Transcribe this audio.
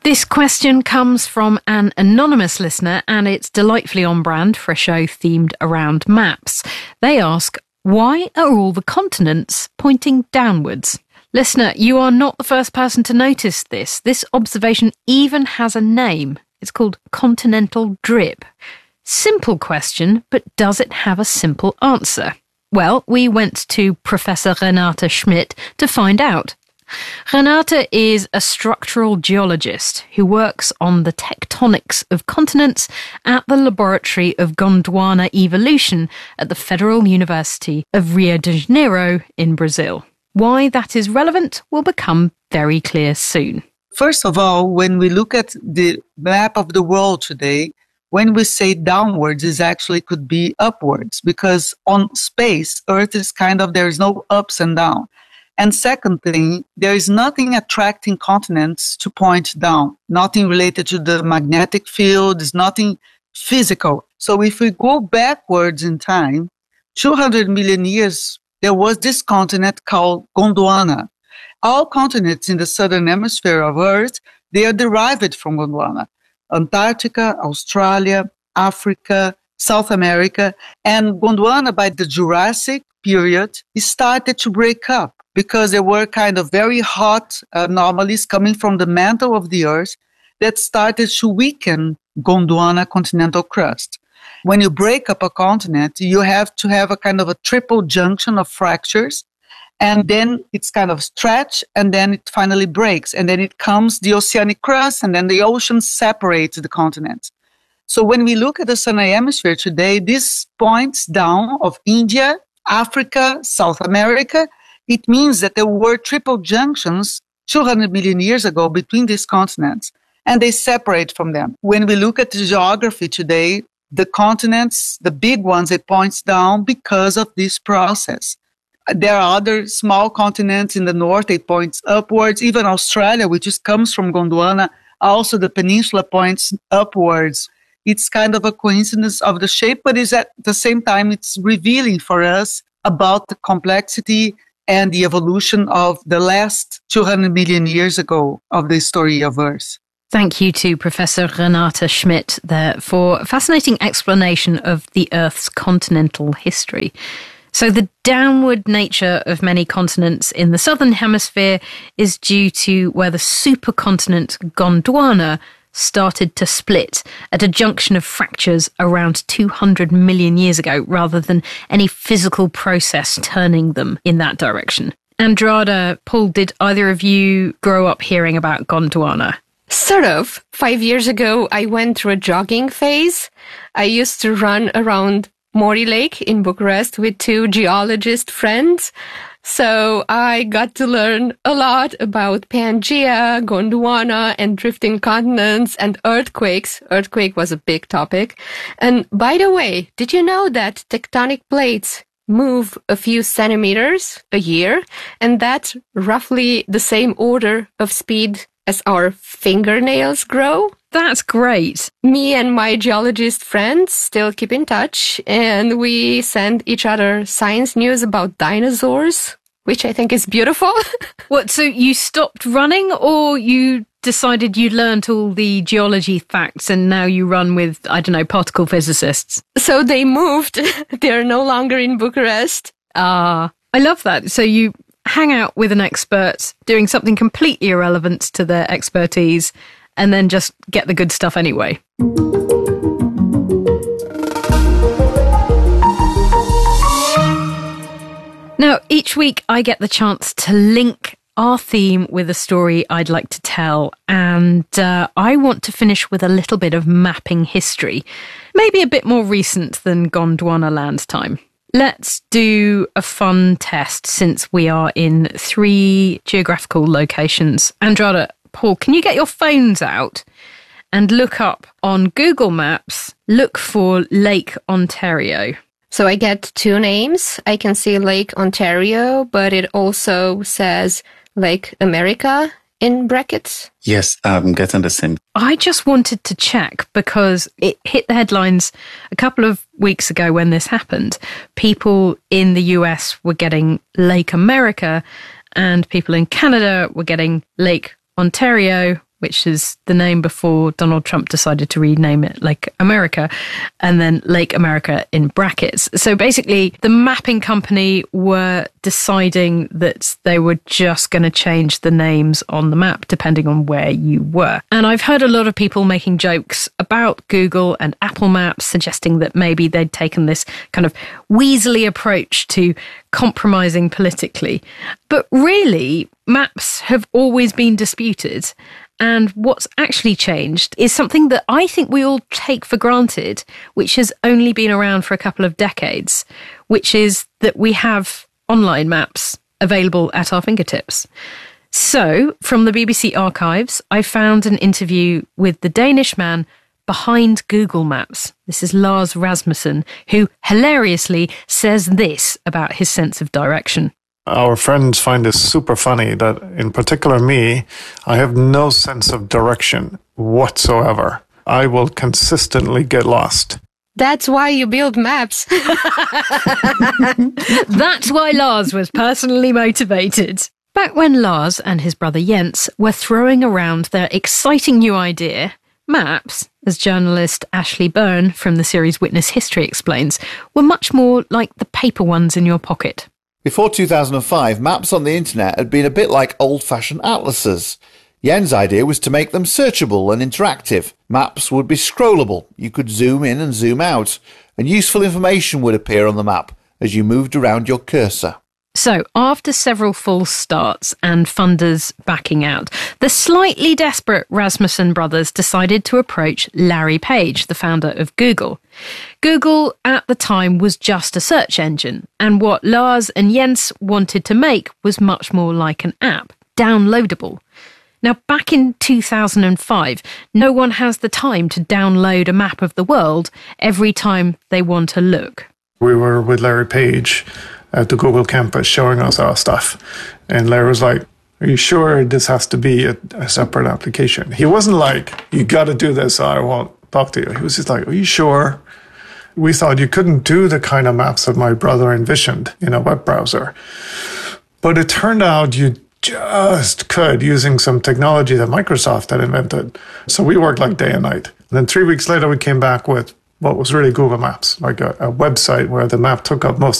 This question comes from an anonymous listener, and it's delightfully on brand for a show themed around maps. They ask, why are all the continents pointing downwards? Listener, you are not the first person to notice this. This observation even has a name. It's called continental drip. Simple question, but does it have a simple answer? Well, we went to Professor Renate Schmidt to find out. Renate is a structural geologist who works on the tectonics of continents at the Laboratory of Gondwana Evolution at the Federal University of Rio de Janeiro in Brazil. Why that is relevant will become very clear soon. First of all, when we look at the map of the world today, when we say downwards, it actually could be upwards, because on space, Earth is there's no ups and downs. And second thing, there is nothing attracting continents to point down, nothing related to the magnetic field, there's nothing physical. So if we go backwards in time, 200 million years, there was this continent called Gondwana. All continents in the southern hemisphere of Earth, they are derived from Gondwana. Antarctica, Australia, Africa, South America, and Gondwana by the Jurassic period, it started to break up, because there were very hot anomalies coming from the mantle of the Earth that started to weaken Gondwana continental crust. When you break up a continent, you have to have a triple junction of fractures, and then it's stretch, and then it finally breaks, and then it comes the oceanic crust, and then the ocean separates the continents. So when we look at the southern hemisphere today, this points down of India, Africa, South America. It means that there were triple junctions 200 million years ago between these continents, and they separate from them. When we look at the geography today, the continents, the big ones, it points down because of this process. There are other small continents in the north, it points upwards. Even Australia, which comes from Gondwana, also the peninsula points upwards. It's a coincidence of the shape, but it's at the same time, it's revealing for us about the complexity and the evolution of the last 200 million years ago of the story of Earth. Thank you to Professor Renate Schmidt there for a fascinating explanation of the Earth's continental history. So the downward nature of many continents in the southern hemisphere is due to where the supercontinent Gondwana started to split at a junction of fractures around 200 million years ago, rather than any physical process turning them in that direction. Andrada, Paul, did either of you grow up hearing about Gondwana? Sort of. 5 years ago, I went through a jogging phase. I used to run around Mori Lake in Bucharest with two geologist friends. So I got to learn a lot about Pangaea, Gondwana, and drifting continents and earthquakes. Earthquake was a big topic. And by the way, did you know that tectonic plates move a few centimeters a year? And that's roughly the same order of speed as our fingernails grow? That's great. Me and my geologist friends still keep in touch, and we send each other science news about dinosaurs, which I think is beautiful. What, so you stopped running, or you decided you'd learned all the geology facts and now you run with, particle physicists? So they moved. They're no longer in Bucharest. I love that. So you hang out with an expert doing something completely irrelevant to their expertise, and then just get the good stuff anyway. Now, each week I get the chance to link our theme with a story I'd like to tell, and I want to finish with a little bit of mapping history, maybe a bit more recent than Gondwana land time. Let's do a fun test since we are in 3 geographical locations. Andrada, Paul, can you get your phones out and look up on Google Maps, look for Lake Ontario? So I get 2 names. I can see Lake Ontario, but it also says Lake America in brackets. Yes, I'm getting the same. I just wanted to check because it hit the headlines a couple of weeks ago when this happened. People in the US were getting Lake America and people in Canada were getting Lake Ontario which is the name before Donald Trump decided to rename it Lake America, and then Lake America in brackets. So basically, the mapping company were deciding that they were just going to change the names on the map depending on where you were. And I've heard a lot of people making jokes about Google and Apple Maps, suggesting that maybe they'd taken this kind of weaselly approach to compromising politically. But really, maps have always been disputed. And what's actually changed is something that I think we all take for granted, which has only been around for a couple of decades, which is that we have online maps available at our fingertips. So, from the BBC archives, I found an interview with the Danish man behind Google Maps. This is Lars Rasmussen, who hilariously says this about his sense of direction. Our friends find this super funny that, in particular me, I have no sense of direction whatsoever. I will consistently get lost. That's why you build maps. That's why Lars was personally motivated. Back when Lars and his brother Jens were throwing around their exciting new idea, maps, as journalist Ashley Byrne from the series Witness History explains, were much more like the paper ones in your pocket. Before 2005, maps on the internet had been a bit like old-fashioned atlases. Jens' idea was to make them searchable and interactive. Maps would be scrollable. You could zoom in and zoom out, and useful information would appear on the map as you moved around your cursor. So, after several false starts and funders backing out, the slightly desperate Rasmussen brothers decided to approach Larry Page, the founder of Google. Google, at the time, was just a search engine, and what Lars and Jens wanted to make was much more like an app, downloadable. Now, back in 2005, no one has the time to download a map of the world every time they want to look. We were with Larry Page at the Google campus showing us our stuff. And Larry was like, are you sure this has to be a separate application? He wasn't like, you got to do this or I won't talk to you. He was just like, are you sure? We thought you couldn't do the kind of maps that my brother envisioned in a web browser. But it turned out you just could, using some technology that Microsoft had invented. So we worked like day and night. And then 3 weeks later, we came back with what was really Google Maps, like a website where the map took up most